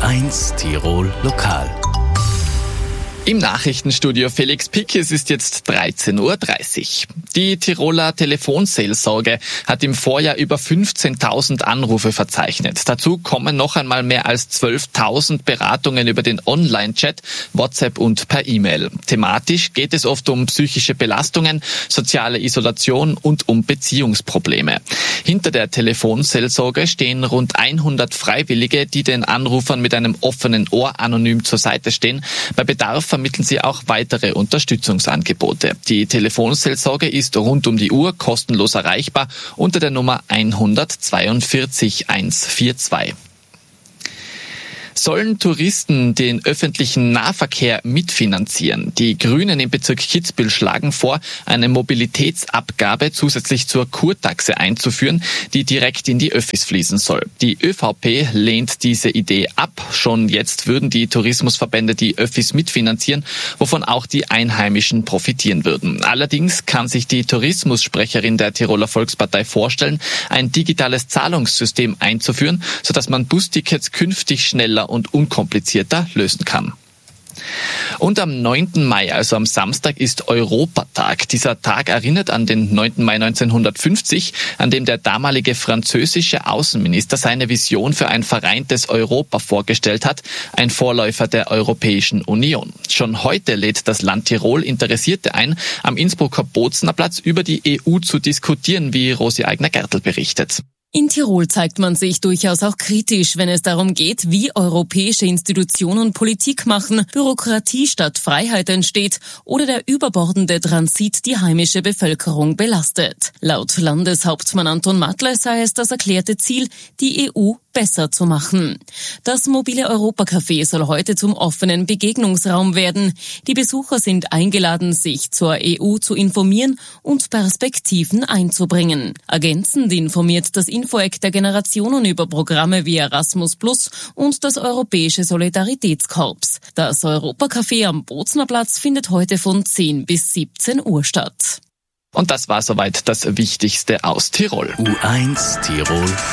U1 Tirol Lokal. Im Nachrichtenstudio Felix Pick, es ist jetzt 13:30 Uhr. Die Tiroler Telefonseelsorge hat im Vorjahr über 15.000 Anrufe verzeichnet. Dazu kommen noch einmal mehr als 12.000 Beratungen über den Online-Chat, WhatsApp und per E-Mail. Thematisch geht es oft um psychische Belastungen, soziale Isolation und um Beziehungsprobleme. Hinter der Telefonseelsorge stehen rund 100 Freiwillige, die den Anrufern mit einem offenen Ohr anonym zur Seite stehen. Bei Bedarf vermitteln sie auch weitere Unterstützungsangebote. Die Telefonseelsorge ist rund um die Uhr kostenlos erreichbar unter der Nummer 142 142. Sollen Touristen den öffentlichen Nahverkehr mitfinanzieren? Die Grünen im Bezirk Kitzbühel schlagen vor, eine Mobilitätsabgabe zusätzlich zur Kurtaxe einzuführen, die direkt in die Öffis fließen soll. Die ÖVP lehnt diese Idee ab. Schon jetzt würden die Tourismusverbände die Öffis mitfinanzieren, wovon auch die Einheimischen profitieren würden. Allerdings kann sich die Tourismussprecherin der Tiroler Volkspartei vorstellen, ein digitales Zahlungssystem einzuführen, sodass man Bustickets künftig schneller und unkomplizierter lösen kann. Und am 9. Mai, also am Samstag, ist Europatag. Dieser Tag erinnert an den 9. Mai 1950, an dem der damalige französische Außenminister seine Vision für ein vereintes Europa vorgestellt hat, ein Vorläufer der Europäischen Union. Schon heute lädt das Land Tirol Interessierte ein, am Innsbrucker Bozner Platz über die EU zu diskutieren, wie Rosi Eigner-Gertl berichtet. In Tirol zeigt man sich durchaus auch kritisch, wenn es darum geht, wie europäische Institutionen Politik machen, Bürokratie statt Freiheit entsteht oder der überbordende Transit die heimische Bevölkerung belastet. Laut Landeshauptmann Anton Matle sei es das erklärte Ziel, die EU besser zu machen. Das mobile Europacafé soll heute zum offenen Begegnungsraum werden. Die Besucher sind eingeladen, sich zur EU zu informieren und Perspektiven einzubringen. Ergänzend informiert das Info-Eck der Generationen über Programme wie Erasmus+ und das Europäische Solidaritätskorps. Das Europacafé am Bozner Platz findet heute von 10 bis 17 Uhr statt. Und das war soweit das Wichtigste aus Tirol. U1 Tirol